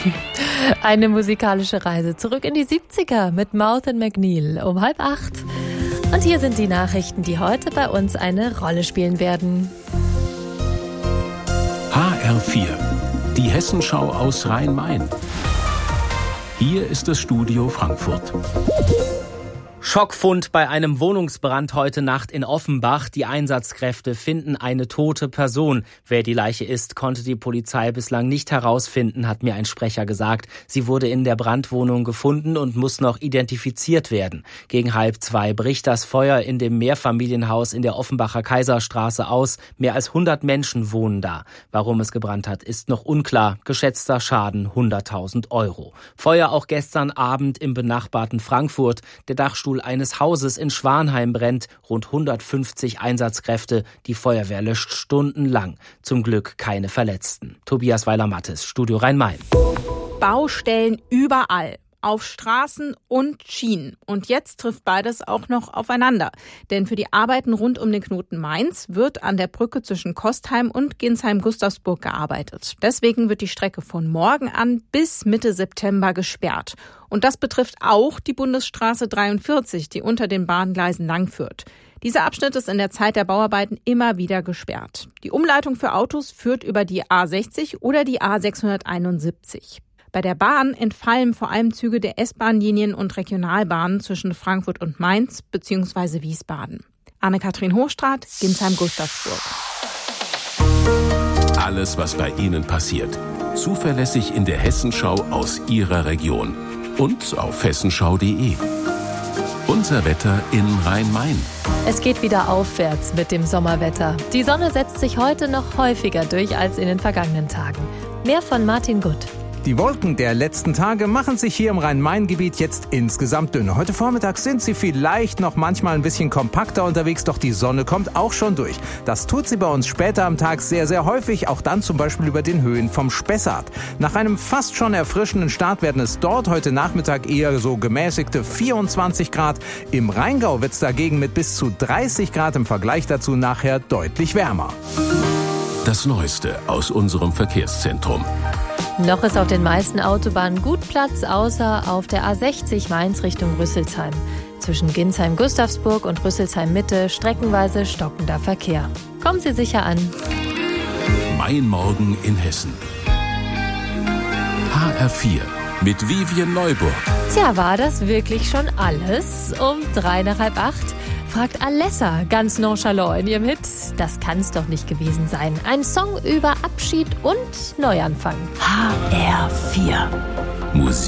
Eine musikalische Reise zurück in die 70er mit Mouth & McNeil um 7:30. Und hier sind die Nachrichten, die heute bei uns eine Rolle spielen werden. HR4, die Hessenschau aus Rhein-Main. Hier ist das Studio Frankfurt. Schockfund bei einem Wohnungsbrand heute Nacht in Offenbach. Die Einsatzkräfte finden eine tote Person. Wer die Leiche ist, konnte die Polizei bislang nicht herausfinden, hat mir ein Sprecher gesagt. Sie wurde in der Brandwohnung gefunden und muss noch identifiziert werden. Gegen 1:30 bricht das Feuer in dem Mehrfamilienhaus in der Offenbacher Kaiserstraße aus. Mehr als 100 Menschen wohnen da. Warum es gebrannt hat, ist noch unklar. Geschätzter Schaden 100.000 €. Feuer auch gestern Abend im benachbarten Frankfurt. Der Dachstuhl eines Hauses in Schwanheim brennt. Rund 150 Einsatzkräfte. Die Feuerwehr löscht stundenlang. Zum Glück keine Verletzten. Tobias Weiler-Mattes, Studio Rhein-Main. Baustellen überall. Auf Straßen und Schienen. Und jetzt trifft beides auch noch aufeinander. Denn für die Arbeiten rund um den Knoten Mainz wird an der Brücke zwischen Kostheim und Ginsheim-Gustavsburg gearbeitet. Deswegen wird die Strecke von morgen an bis Mitte September gesperrt. Und das betrifft auch die Bundesstraße 43, die unter den Bahngleisen langführt. Dieser Abschnitt ist in der Zeit der Bauarbeiten immer wieder gesperrt. Die Umleitung für Autos führt über die A60 oder die A671. Bei der Bahn entfallen vor allem Züge der S-Bahn-Linien und Regionalbahnen zwischen Frankfurt und Mainz bzw. Wiesbaden. Anne-Kathrin Hochstraat, Ginsheim-Gustavsburg. Alles, was bei Ihnen passiert. Zuverlässig in der Hessenschau aus Ihrer Region. Und auf hessenschau.de. Unser Wetter in Rhein-Main. Es geht wieder aufwärts mit dem Sommerwetter. Die Sonne setzt sich heute noch häufiger durch als in den vergangenen Tagen. Mehr von Martin Gutt. Die Wolken der letzten Tage machen sich hier im Rhein-Main-Gebiet jetzt insgesamt dünner. Heute Vormittag sind sie vielleicht noch manchmal ein bisschen kompakter unterwegs, doch die Sonne kommt auch schon durch. Das tut sie bei uns später am Tag sehr, sehr häufig, auch dann zum Beispiel über den Höhen vom Spessart. Nach einem fast schon erfrischenden Start werden es dort heute Nachmittag eher so gemäßigte 24 Grad. Im Rheingau wird es dagegen mit bis zu 30 Grad im Vergleich dazu nachher deutlich wärmer. Das Neueste aus unserem Verkehrszentrum. Noch ist auf den meisten Autobahnen gut Platz, außer auf der A60 Mainz Richtung Rüsselsheim. Zwischen Ginsheim-Gustavsburg und Rüsselsheim-Mitte streckenweise stockender Verkehr. Kommen Sie sicher an. Mein Morgen in Hessen. HR4 mit Vivian Neuburg. Tja, war das wirklich schon alles? Um 7:45 fragt Alessa ganz nonchalant in ihrem Hit. Das kann's doch nicht gewesen sein. Ein Song über Abschied und Neuanfang. HR4. Musik.